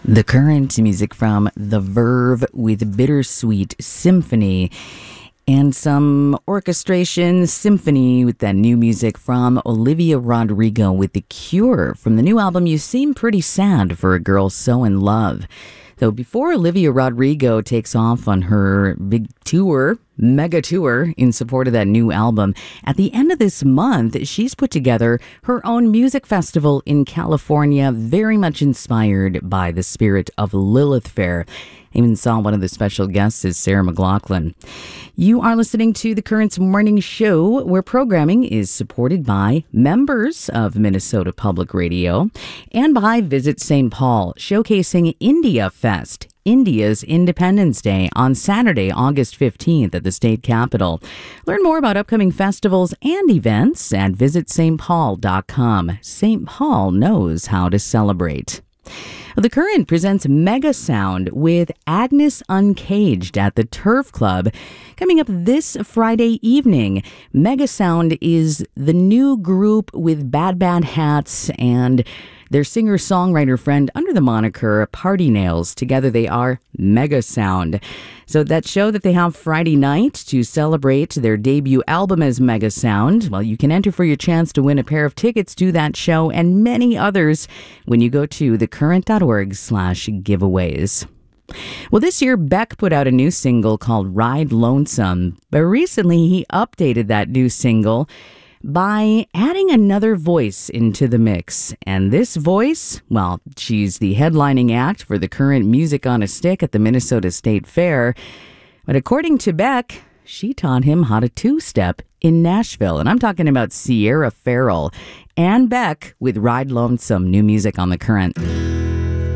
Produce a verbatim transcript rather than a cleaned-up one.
The Current, music from The Verve with Bittersweet Symphony, and some orchestration symphony with that new music from Olivia Rodrigo with The Cure from the new album You Seem Pretty Sad for a Girl So in Love. So before Olivia Rodrigo takes off on her big tour, mega tour in support of that new album, at the end of this month, she's put together her own music festival in California, very much inspired by the spirit of Lilith Fair. I even saw one of the special guests is Sarah McLachlan. You are listening to The Current's Morning Show, where programming is supported by members of Minnesota Public Radio and by Visit Saint Paul, showcasing India Fest, India's Independence Day, on Saturday, August fifteenth at the state capitol. Learn more about upcoming festivals and events at visit s t paul dot com. Saint Paul knows how to celebrate. The Current presents Mega Sound with Agnes Uncaged at the Turf Club coming up this Friday evening. Mega Sound is the new group with Bad Bad Hats and their singer-songwriter friend under the moniker Party Nails. Together they are Mega Sound. So that show that they have Friday night to celebrate their debut album as Mega Sound, well, you can enter for your chance to win a pair of tickets to that show and many others when you go to thecurrent.org slash giveaways. Well, this year, Beck put out a new single called Ride Lonesome, but recently he updated that new single by adding another voice into the mix. And this voice, well, she's the headlining act for the Current Music on a Stick at the Minnesota State Fair. But according to Beck, she taught him how to two-step in Nashville. And I'm talking about Sierra Farrell and Beck with Ride Lonesome, new music on The Current.